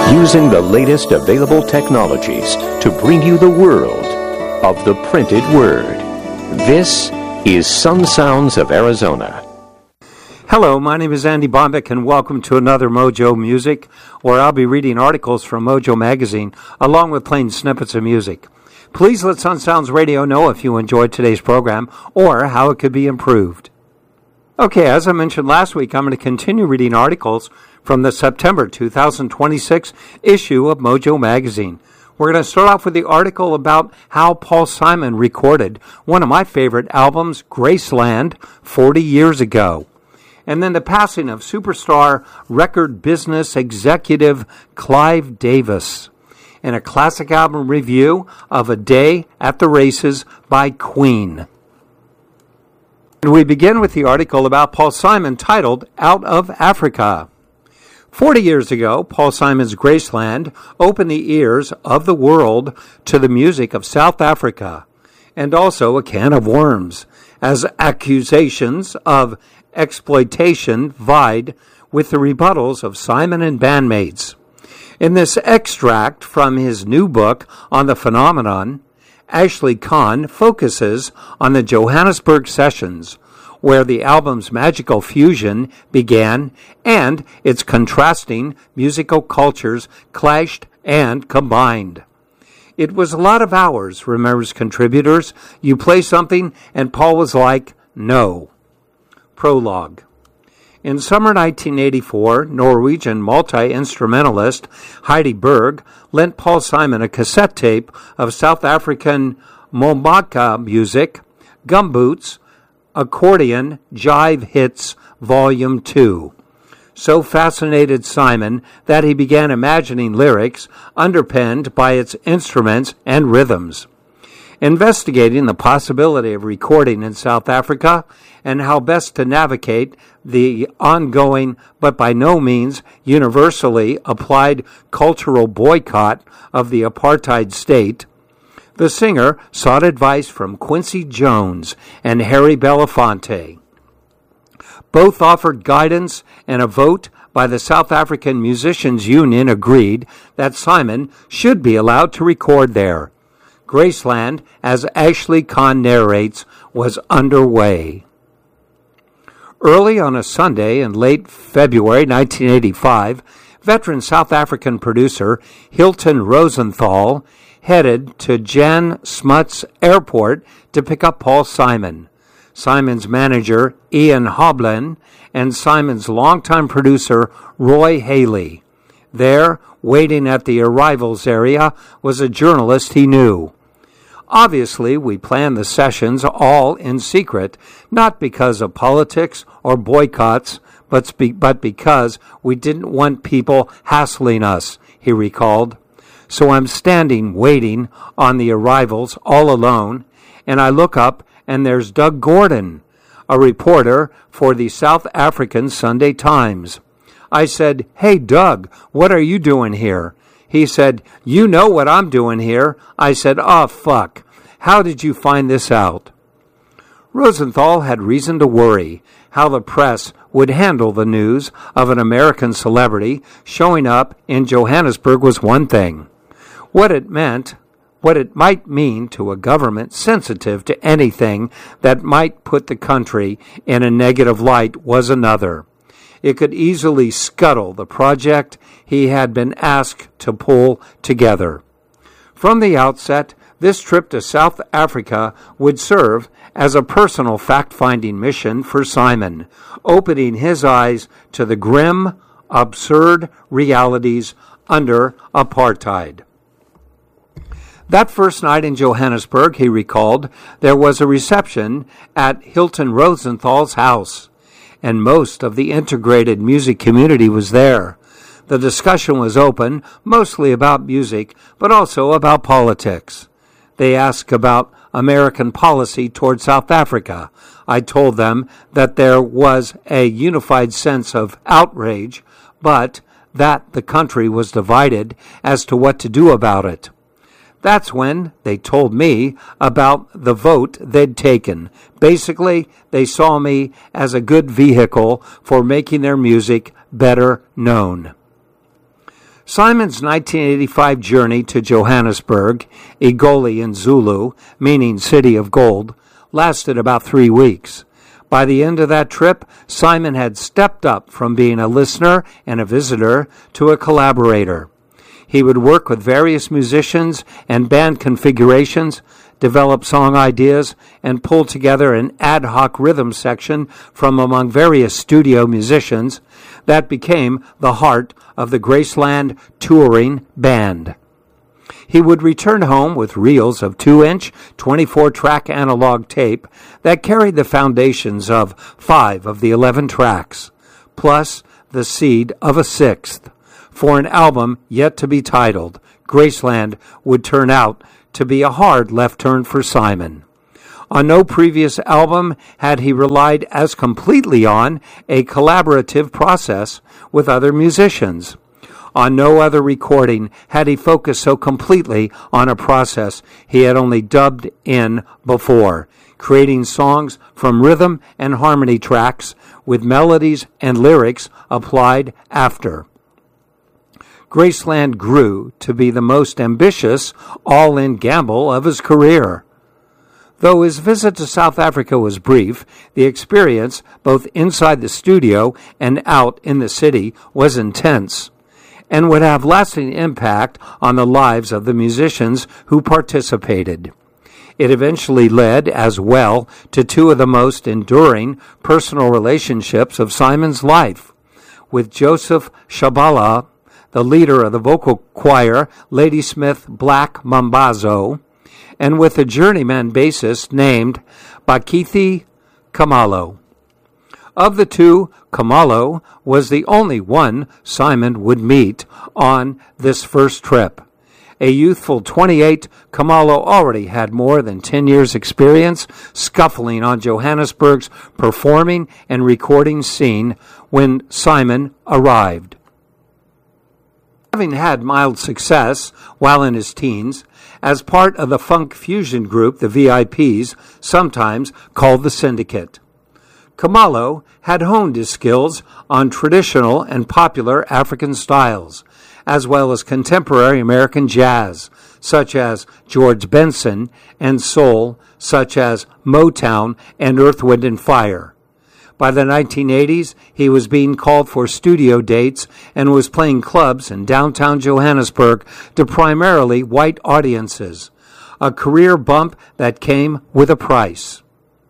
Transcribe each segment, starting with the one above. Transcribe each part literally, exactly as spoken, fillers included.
using the latest available technologies to bring you the world of the printed word. This is Sun Sounds of Arizona. Hello, my name is Andy Bombeck, and welcome to another Mojo Music, where I'll be reading articles from Mojo Magazine, along with playing snippets of music. Please let Sun Sounds Radio know if you enjoyed today's program, or how it could be improved. Okay, as I mentioned last week, I'm going to continue reading articles from the September two thousand twenty-six issue of Mojo Magazine. We're going to start off with the article about how Paul Simon recorded one of my favorite albums, Graceland, forty years ago. And then the passing of superstar record business executive Clive Davis. And a classic album review of A Day at the Races by Queen. And we begin with the article about Paul Simon titled Out of Africa. Forty years ago, Paul Simon's Graceland opened the ears of the world to the music of South Africa, and also a can of worms, as accusations of exploitation vied with the rebuttals of Simon and bandmates. In this extract from his new book on the phenomenon, Ashley Kahn focuses on the Johannesburg sessions, where the album's magical fusion began and its contrasting musical cultures clashed and combined. It was a lot of hours, remembers contributors. You play something, and Paul was like, no. Prologue. In summer nineteen eighty-four, Norwegian multi-instrumentalist Heidi Berg lent Paul Simon a cassette tape of South African Mbomaka music, Gumboots, Accordion, Jive Hits, Volume two. So fascinated Simon that he began imagining lyrics underpinned by its instruments and rhythms. Investigating the possibility of recording in South Africa and how best to navigate the ongoing but by no means universally applied cultural boycott of the apartheid state, the singer sought advice from Quincy Jones and Harry Belafonte. Both offered guidance, and a vote by the South African Musicians Union agreed that Simon should be allowed to record there. Graceland, as Ashley Kahn narrates, was underway. Early on a Sunday in late February nineteen eighty-five, veteran South African producer Hilton Rosenthal headed to Jan Smuts Airport to pick up Paul Simon, Simon's manager Ian Hoblin, and Simon's longtime producer Roy Haley. There, waiting at the arrivals area, was a journalist he knew. Obviously, we planned the sessions all in secret, not because of politics or boycotts, but, but because we didn't want people hassling us, he recalled. So I'm standing waiting on the arrivals all alone, and I look up and there's Doug Gordon, a reporter for the South African Sunday Times. I said, "Hey Doug, what are you doing here?" He said, "You know what I'm doing here." I said, "Oh fuck, how did you find this out?" Rosenthal had reason to worry. How the press would handle the news of an American celebrity showing up in Johannesburg was one thing. What it meant, what it might mean to a government sensitive to anything that might put the country in a negative light was another. It could easily scuttle the project he had been asked to pull together. From the outset, this trip to South Africa would serve as a personal fact-finding mission for Simon, opening his eyes to the grim, absurd realities under apartheid. That first night in Johannesburg, he recalled, there was a reception at Hilton Rosenthal's house, and most of the integrated music community was there. The discussion was open, mostly about music, but also about politics. They asked about American policy toward South Africa. I told them that there was a unified sense of outrage, but that the country was divided as to what to do about it. That's when they told me about the vote they'd taken. Basically, they saw me as a good vehicle for making their music better known. Simon's nineteen eighty-five journey to Johannesburg, Egoli in Zulu, meaning City of Gold, lasted about three weeks. By the end of that trip, Simon had stepped up from being a listener and a visitor to a collaborator. He would work with various musicians and band configurations, develop song ideas, and pull together an ad hoc rhythm section from among various studio musicians that became the heart of the Graceland Touring Band. He would return home with reels of two-inch, twenty-four track analog tape that carried the foundations of five of the eleven tracks, plus the seed of a sixth. For an album yet to be titled, Graceland would turn out to be a hard left turn for Simon. On no previous album had he relied as completely on a collaborative process with other musicians. On no other recording had he focused so completely on a process he had only dubbed in before, creating songs from rhythm and harmony tracks with melodies and lyrics applied after. Graceland grew to be the most ambitious all-in gamble of his career. Though his visit to South Africa was brief, the experience, both inside the studio and out in the city, was intense, and would have lasting impact on the lives of the musicians who participated. It eventually led, as well, to two of the most enduring personal relationships of Simon's life, with Joseph Shabala, the leader of the vocal choir Ladysmith Black Mambazo, and with a journeyman bassist named Bakithi Khumalo. Of the two, Khumalo was the only one Simon would meet on this first trip. A youthful twenty-eight, Khumalo already had more than ten years' experience scuffling on Johannesburg's performing and recording scene when Simon arrived. Having had mild success while in his teens, as part of the funk fusion group, the V I Ps, sometimes called the Syndicate. Khumalo had honed his skills on traditional and popular African styles, as well as contemporary American jazz, such as George Benson, and soul, such as Motown and Earth, Wind and Fire. By the nineteen eighties, he was being called for studio dates and was playing clubs in downtown Johannesburg to primarily white audiences, a career bump that came with a price.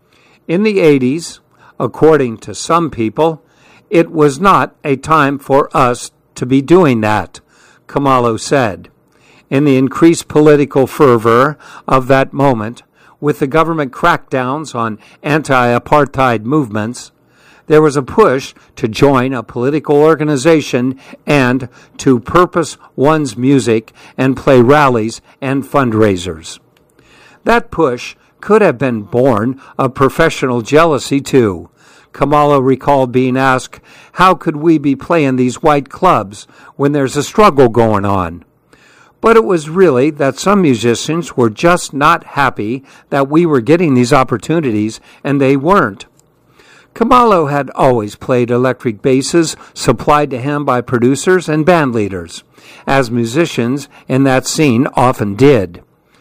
In the eighties, according to some people, it was not a time for us to be doing that, Khumalo said. In the increased political fervor of that moment, with the government crackdowns on anti-apartheid movements, there was a push to join a political organization and to purpose one's music and play rallies and fundraisers. That push could have been born of professional jealousy, too. Khumalo recalled being asked, how could we be playing these white clubs when there's a struggle going on? But it was really that some musicians were just not happy that we were getting these opportunities and they weren't. Khumalo had always played electric basses supplied to him by producers and band leaders, as musicians in that scene often did.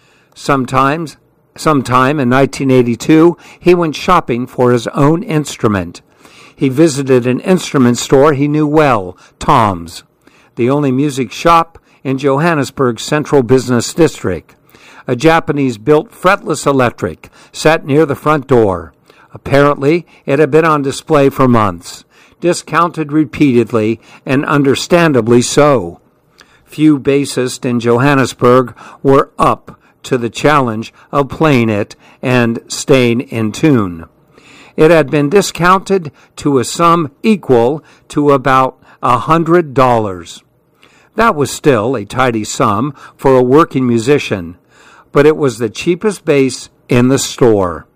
Sometimes, sometime in nineteen eighty-two, he went shopping for his own instrument. He visited an instrument store he knew well, Tom's, the only music shop in Johannesburg's central business district. A Japanese-built fretless electric sat near the front door. Apparently, it had been on display for months, discounted repeatedly, and understandably so. Few bassists in Johannesburg were up to the challenge of playing it and staying in tune. It had been discounted to a sum equal to about a hundred dollars. That was still a tidy sum for a working musician, but it was the cheapest bass in the store.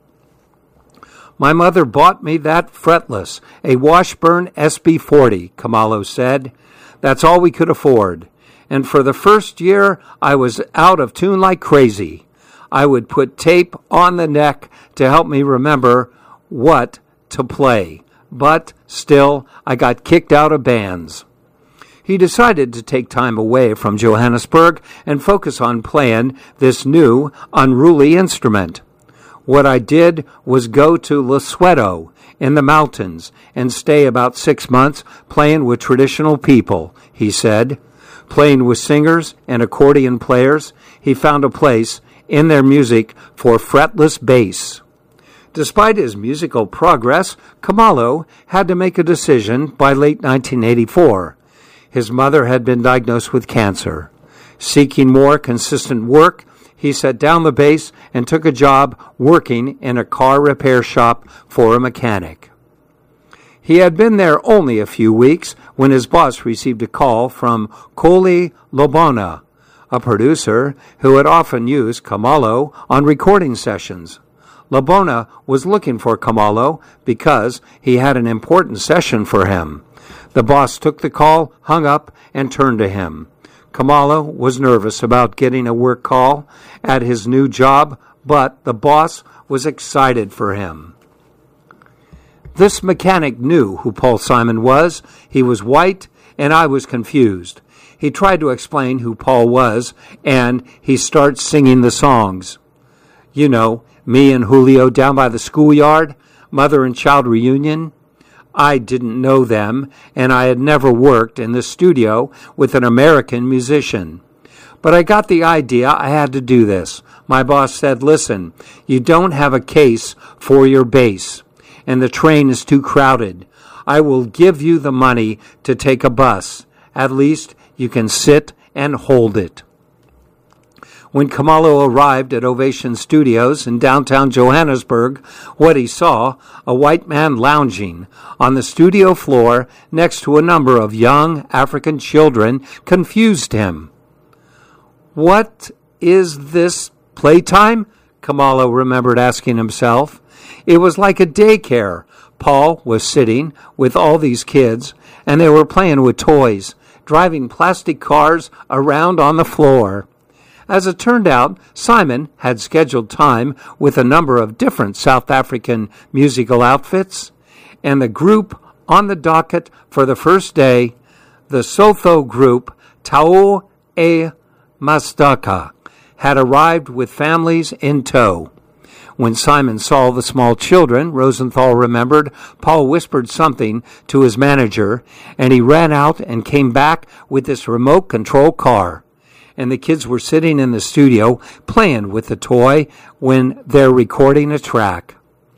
My mother bought me that fretless, a Washburn S B forty, Khumalo said. That's all we could afford. And for the first year, I was out of tune like crazy. I would put tape on the neck to help me remember what to play. But still, I got kicked out of bands. he decided to take time away from Johannesburg and focus on playing this new, unruly instrument. What I did was go to Lesotho in the mountains and stay about six months playing with traditional people, he said. Playing with singers and accordion players, he found a place in their music for fretless bass. Despite his musical progress, Khumalo had to make a decision by late nineteen eighty-four. His mother had been diagnosed with cancer. Seeking more consistent work, he set down the bass and took a job working in a car repair shop for a mechanic. He had been there only a few weeks when his boss received a call from Colley Lobona, a producer who had often used Khumalo on recording sessions. Lobona was looking for Khumalo because he had an important session for him. The boss took the call, hung up, and turned to him. Khumalo was nervous about getting a work call at his new job, but the boss was excited for him. This mechanic knew who Paul Simon was. He was white, and I was confused. He tried to explain who Paul was, and he starts singing the songs. You know, Me and Julio Down by the Schoolyard, Mother and Child Reunion. I didn't know them, and I had never worked in the studio with an American musician. But I got the idea I had to do this. My boss said, listen, you don't have a case for your bass, and the train is too crowded. I will give you the money to take a bus. At least you can sit and hold it. When Khumalo arrived at Ovation Studios in downtown Johannesburg, what he saw, a white man lounging on the studio floor next to a number of young African children, confused him. What is this, playtime? Khumalo remembered asking himself. It was like a daycare. Paul was sitting with all these kids, and they were playing with toys, driving plastic cars around on the floor. As it turned out, Simon had scheduled time with a number of different South African musical outfits, and the group on the docket for the first day, the Sotho group Tau e Masdaka, had arrived with families in tow. When Simon saw the small children, Rosenthal remembered, Paul whispered something to his manager, and he ran out and came back with this remote control car. And the kids were sitting in the studio playing with the toy when they're recording a track.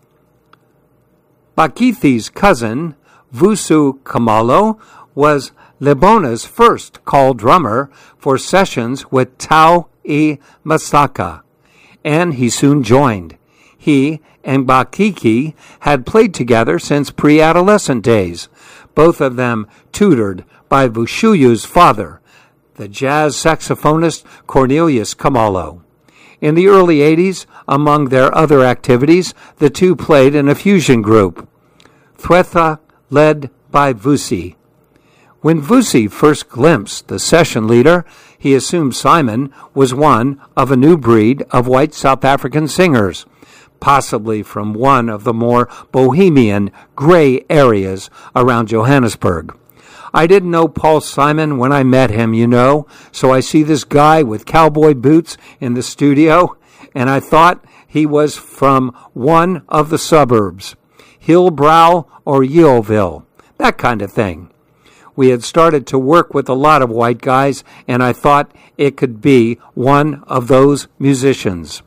Bakithi's cousin, Vusi Khumalo, was Lebona's first call drummer for sessions with Tau e Masdaka, and he soon joined. He and Bakithi had played together since pre-adolescent days, both of them tutored by Vushuyu's father, the jazz saxophonist Cornelius Khumalo. In the early eighties, among their other activities, the two played in a fusion group, Thwetha, led by Vusi. When Vusi first glimpsed the session leader, he assumed Simon was one of a new breed of white South African singers, possibly from one of the more bohemian, gray areas around Johannesburg. I didn't know Paul Simon when I met him, you know, so I see this guy with cowboy boots in the studio, and I thought he was from one of the suburbs, Hillbrow or Yeoville, that kind of thing. We had started to work with a lot of white guys, and I thought it could be one of those musicians.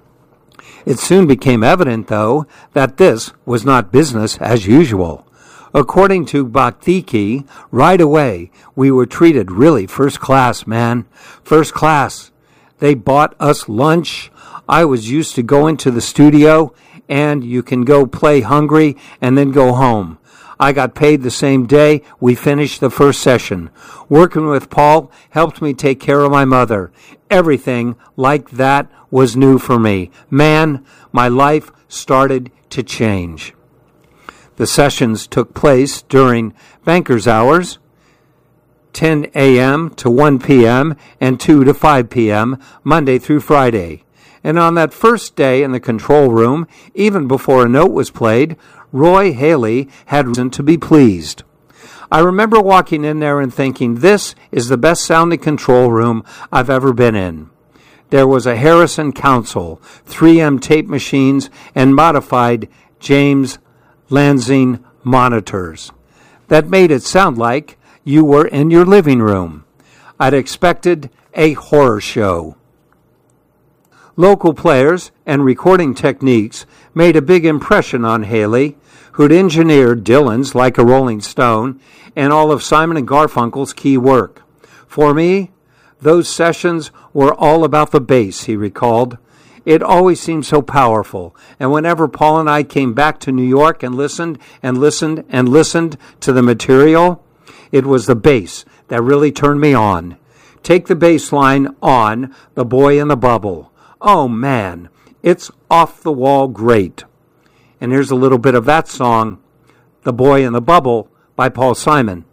It soon became evident, though, that this was not business as usual. According to Bakithi, right away, we were treated really first class, man. First class. They bought us lunch. I was used to going to the studio, and you can go play hungry and then go home. I got paid the same day we finished the first session. Working with Paul helped me take care of my mother. Everything like that was new for me. Man, my life started to change. The sessions took place during banker's hours, ten a.m. to one p.m. and two to five p.m., Monday through Friday. And on that first day in the control room, even before a note was played, Roy Haley had reason to be pleased. I remember walking in there and thinking, this is the best sounding control room I've ever been in. There was a Harrison console, three M tape machines, and modified James Lansing monitors. That made it sound like you were in your living room. I'd expected a horror show. Local players and recording techniques made a big impression on Haley, who'd engineered Dylan's Like a Rolling Stone and all of Simon and Garfunkel's key work. For me, those sessions were all about the bass, he recalled. It always seemed so powerful, and whenever Paul and I came back to New York and listened and listened and listened to the material, it was the bass that really turned me on. Take the bass line on The Boy in the Bubble. Oh man, it's off the wall great. And here's a little bit of that song, The Boy in the Bubble by Paul Simon.